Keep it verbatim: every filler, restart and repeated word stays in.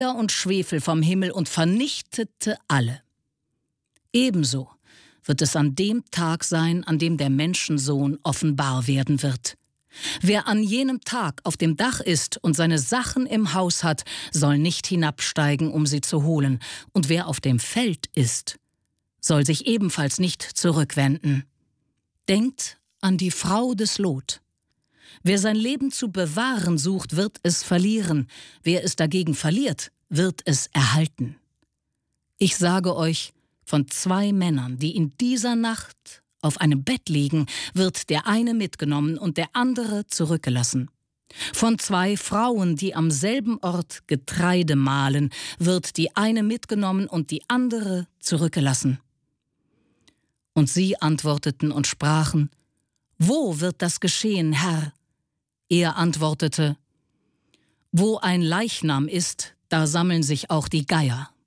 und Schwefel vom Himmel und vernichtete alle. Ebenso wird es an dem Tag sein, an dem der Menschensohn offenbar werden wird. Wer an jenem Tag auf dem Dach ist und seine Sachen im Haus hat, soll nicht hinabsteigen, um sie zu holen, und wer auf dem Feld ist, soll sich ebenfalls nicht zurückwenden. Denkt an die Frau des Lot. Wer sein Leben zu bewahren sucht, wird es verlieren. Wer es dagegen verliert, wird es erhalten. Ich sage euch, von zwei Männern, die in dieser Nacht auf einem Bett liegen, wird der eine mitgenommen und der andere zurückgelassen. Von zwei Frauen, die am selben Ort Getreide mahlen, wird die eine mitgenommen und die andere zurückgelassen. Und sie antworteten und sprachen: Wo wird das geschehen, Herr? Er antwortete: Wo ein Leichnam ist, da sammeln sich auch die Geier.